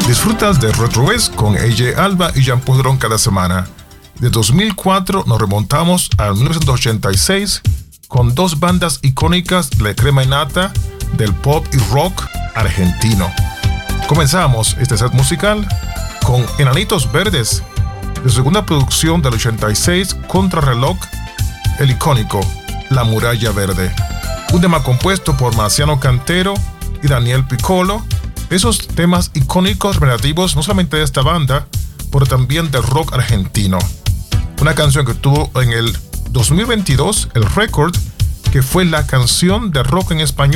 Disfrutas de Retro West con AJ Alba y Jean Paul cada semana. De 2004 nos remontamos a 1986 con dos bandas icónicas de la crema innata del pop y rock argentino. Comenzamos este set musical con Enanitos Verdes, de su segunda producción del 86, Contrarreloj, el icónico La Muralla Verde. Un tema compuesto por Marciano Cantero y Daniel Piccolo. Esos temas icónicos relativos no solamente de esta banda, pero también del rock argentino. Una canción que tuvo en el 2022 el récord, que fue la canción de rock en español